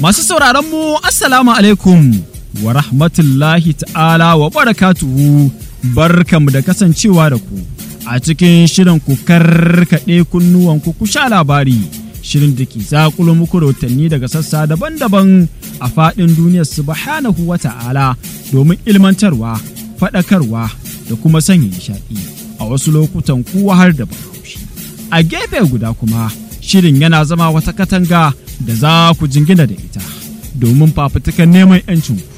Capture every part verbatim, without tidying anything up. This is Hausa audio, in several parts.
Masu sauraron mu assalamu alaikum wa rahmatullahi ta'ala wa barakatuhu, barkamu da kasancewa da ku a cikin shirin ku karkaɗe kunnuwan ku ku sha labari, shirin da ke zakulo muku rahotanni daga sassa daban-daban a faɗin duniyar subhanahu wa ta'ala domin ilmantarwa, faɗakarwa da kuma sanya nishaɗi, a wasu lokutan kuwa har da bahaushi. A gefe guda kuma shirin yana zama wata katanga da za ku jingina da ita domin fafutukan neman 'yancin ku.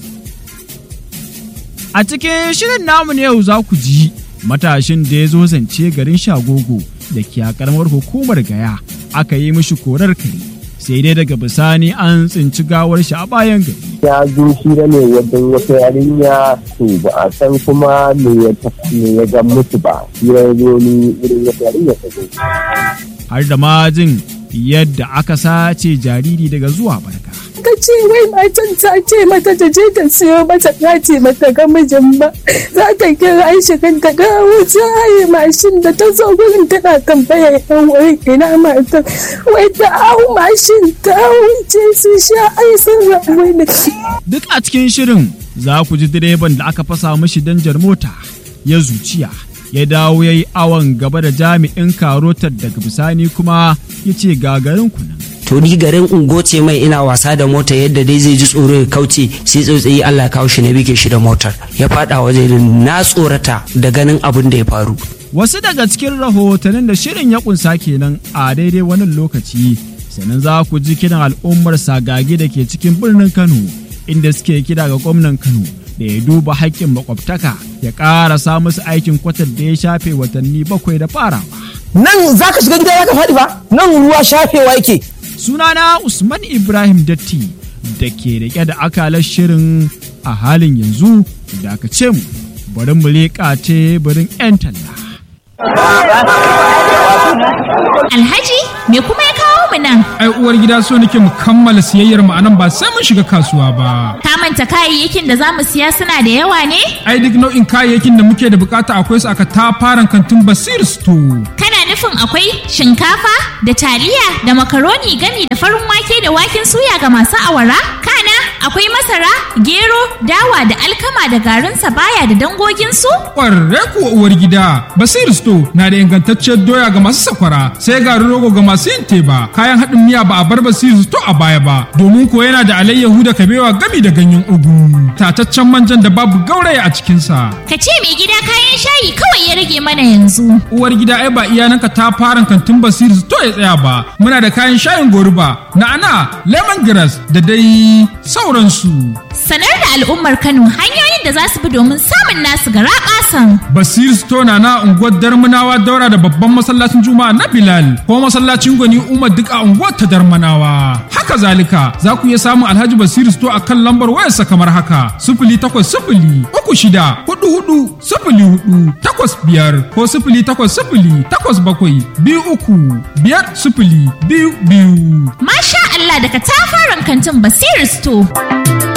A cikin shirin namu na yau za ku ji matashin da ya zo zance garin Shagogo da ke a karamar hukumar Gaya, aka yi mishi korar kare, sai dai daga bisani an tsinci gawar shi a bayan gari. Ya zo shi da ne wajen wata yarinya, to ba a san kuma me ya ga mutu ba, ya zo ni wurin wata yarinya ta zo. Har da majin yadda aka sace jariri daga zuwa barka. Ka ce wai matan ta ce mata ta je ta siyo mata kati mata ga mijin ba, za ta kira shi kan ta ga wuce haye mashin da ta zo gurin tana tambaya yan wuri ina matan, wai ta hau mashin ta wuce su sha aisan rabu ne. Duk a cikin shirin za ku ji direban da aka fasa mashi danjar mota ya zuciya ya dawo ya yi awon gaba da jami'in karotar, daga bisani kuma ya ce gagarin kunan. To ni garin ungoce mai ina wasa da mota yadda dai zai ji tsoro ya kauce, sai tsautsayi Allah kawo shi na bige shi da motar ya fada waje, na tsorata da ganin abin da ya faru. Wasu daga cikin rahotannin da shirin ya kunsa kenan a daidai wannan lokaci, sannan za ku ji kiran al'ummar Sagage da ke cikin birnin Kano, inda suke kira ga gwamnan Kano da ya duba haƙƙin makwabtaka ya ƙarasa musu aikin kwatar da ya shafe watanni bakwai da farawa. Nan za ka shiga gida ya ka faɗi ba, nan ruwa shafewa yake. Sunana Usman Ibrahim Datti da ke riƙe da akalar shirin a halin yanzu, da aka ce mu bari mu leƙa teburin 'yan talla. Alhaji, me kuma ya kawo mu nan? Ai uwar gida so nake mu kammala siyayyar mu anan ba sai mun shiga kasuwa ba. Ka manta kayayyakin da zamu siya suna da yawa ne? Ai duk nau'in kayayyakin da muke da bukata akwai su aka tafaran kantin Basir Store. Kana nufin akwai shinkafa da taliya da makaroni gami da farin wake da waken suya ga masu awara? Kana akwai masara, gero, dawa da alkama da garin sabaya da dangogin su? Ƙwarre kuwa uwar gida, Basir Store na da ingantacciyar doya ga masu sakwara, sai garin rogo ga masu yin teba. Kayan haɗin miya ba a bar Basir Store a baya ba, domin ko yana da alayyahu da kabewa gami da ganyen ugu, tataccen manjan da babu gauraya a cikinsa. Ka ce mai gida kayan shayi kawai ya rage mana yanzu. Uwar gida ai ba iyananka ta fara kantin Basir Store ya tsaya ba, muna da kayan shayin goruba, na'ana, lemongrass da dai sauransu. Sanar da al'ummar Kano hanyoyin da za su bi domin samun nasu garaɓasan. Basir Store na na unguwar Darmanawa daura da babban masallacin Juma'a na Bilal, ko masallacin Gwani Umar duk a unguwar ta Darmanawa. Haka zalika za ku iya samun Alhaji Basir Store a kan lambar wayarsa kamar haka: sifili takwas sifili uku shida hudu hudu sifili hudu takwas biyar ko sifili takwas sifili takwas bakwai biyu uku biyar sifili biyu biyu. Masha Allah, daga tafaran kantin Basir Store.